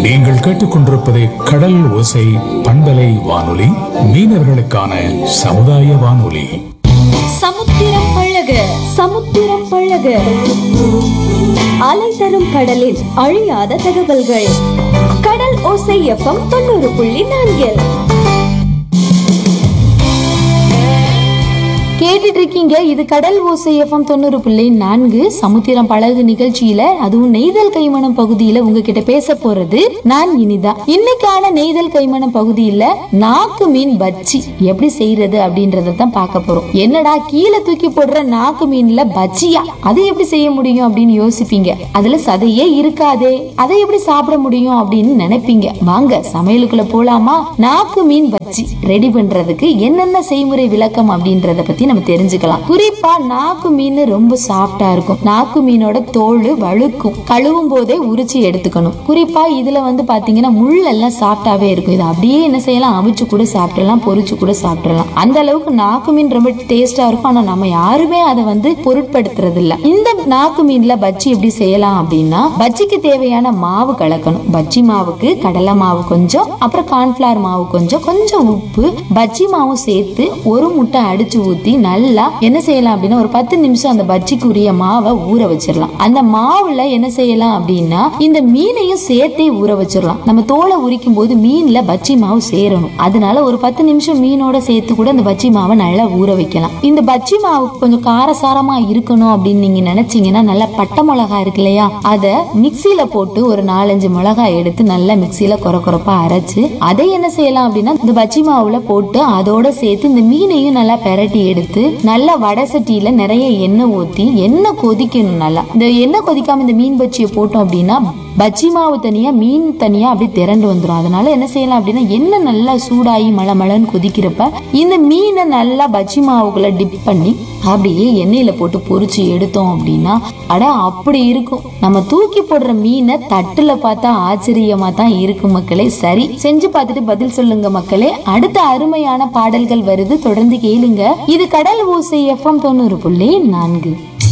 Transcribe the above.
நீங்கள் கேட்டுக்கொண்டிருப்பது கடல் ஓசை பண்பலை வானொலி, மீனவர்களுக்கான சமுதாய வானொலி. சமுத்திரம் பழக சமுத்திரம் பழக, அலை தரும் கடலில் அழியாத தகவல்கள். கடல் ஓசை எஃப்எம் 90.4. கேட்டுட்டு இருக்கீங்க. இது கடல் ஓசை எஃப்எம் 90.4 சமுத்திரம் பழகு நிகழ்ச்சியில, அதுவும் நெய்தல் கைமணம் பகுதியில உங்ககிட்ட பேச போறது நான் இனிதா. இன்னைக்கான நெய்தல் கைமணம் பகுதியில நாக்கு மீன் பஜ்ஜி எப்படி செய்யறது அப்படின்றத தான் பார்க்க போறோம். என்னடா கீழே தூக்கி போடுற நாக்கு மீன்ல பஜ்ஜியா, அதை எப்படி செய்ய முடியும் அப்படின்னு யோசிப்பீங்க. அதுல சதையே இருக்காதே, அதை எப்படி சாப்பிட முடியும் அப்படின்னு நினைப்பீங்க. வாங்க சமையலுக்குள்ள போலாமா? நாக்கு மீன் பஜ்ஜி ரெடி பண்றதுக்கு என்னென்ன செய்முறை விளக்கம் அப்படின்றத பத்தி நம்ம தெரிஞ்சுக்கலாம். குறிப்பா நாக்கு மீன் ரொம்ப சாஃப்டா இருக்கும். நாக்கு மீனோட தோல் வழுக்கும். கழுவும் போதே உரிச்சு எடுத்துக்கணும். குறிப்பா இதுல பாத்தீங்கன்னா முள்ளெல்லாம் சாஃப்டாவே இருக்கும். இது அப்படியே என்ன செய்யலாம், அவிச்சு கூட சாப்பிடலாம், பொரிச்சு கூட சாப்பிடலாம். அந்த அளவுக்கு நாக்கு மீன் ரொம்ப டேஸ்டா இருக்கும். ஆனா நம்ம யாருமே அதை பொருட்படுத்துறது இல்ல. இந்த நாக்கு மீன்ல பஜ்ஜி எப்படி செய்யலாம் அப்படின்னா, பஜ்ஜிக்கு தேவையான மாவு கலக்கணும். பஜ்ஜி மாவுக்கு கடலை மாவு கொஞ்சம், அப்புறம் கார்ன்ஃபிளவர் மாவு கொஞ்சம், கொஞ்சம் உப்பு, பஜ்ஜி மாவும் சேர்த்து ஒரு முட்டை அடிச்சு ஊத்தி நல்லா என்ன செய்யலாம் அப்படின்னா, ஒரு 10 நிமிஷம் அந்த பஜ்ஜிக்கு உரிய மாவை ஊற வச்சிடலாம். அந்த மாவுல என்ன செய்யலாம் அப்படின்னா, இந்த மீனையும் சேர்த்தே ஊற வச்சிடலாம். நம்ம தோலை உரிக்கும் போது மீன்ல பஜ்ஜி மாவு சேரணும். அதனால ஒரு 10 நிமிஷம் மீனோட சேர்த்து கூட அந்த பஜ்ஜி மாவை நல்லா ஊற வைக்கலாம். இந்த பஜ்ஜி மாவு கொஞ்சம் காரசாரமா இருக்கணும் அப்படின்னு நீங்க நினைச்சீங்கன்னா, நல்லா பட்டை மிளகாய் இருக்கு இல்லையா, அதை மிக்சியில போட்டு ஒரு 4-5 மிளகாய் எடுத்து நல்லா மிக்சியில கொரப்பா அரைச்சு அதை என்ன செய்யலாம் அப்படின்னா, இந்த பஜ்ஜி மாவுல போட்டு அதோட சேர்த்து இந்த மீனையும் நல்லா பெரட்டி எடுத்து நல்லா வடை சட்டியில நிறைய எண்ணெய் ஊத்தி, எண்ணெய் கொதிக்கணும். நல்லா இந்த எண்ணெய் கொதிக்காம இந்த மீன் பஜ்ஜியை போட்டோம் அப்படின்னா, பஜ்ஜி மாவு தனியா மீன் தனியா அப்படி திரண்டு வந்துடும். அதனால என்ன செய்யலாம் அப்படின்னா, எண்ணெய் நல்லா சூடாகி மலமலன்னு கொதிக்கிறப்ப இந்த மீனை நல்லா பஜ்ஜி மாவுக்குள்ள டிப் பண்ணி அப்படியே எண்ணெயில போட்டு பொரிச்சு எடுத்தோம் அப்படின்னா, அப்படி இருக்கும். நம்ம தூக்கி போடுற மீனை தட்டுல பார்த்தா ஆச்சரியமா தான் இருக்கு மக்களே. சரி, செஞ்சு பார்த்துட்டு பதில் சொல்லுங்க மக்களே. அடுத்த அருமையான பாடல்கள் வருது, தொடர்ந்து கேளுங்க. இது கடல் ஓசை எஃப்எம் 90.4.